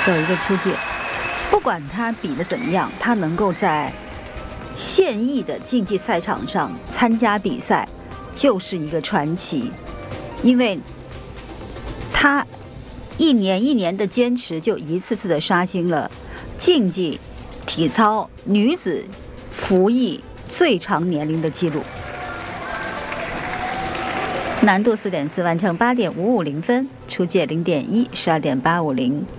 有一个出界。不管他比得怎么样，他能够在现役的竞技赛场上参加比赛，就是一个传奇。因为他一年一年的坚持，就一次次的刷新了竞技体操女子服役最长年龄的记录。难度4.4，完成8.550分，出界0.1，12.850。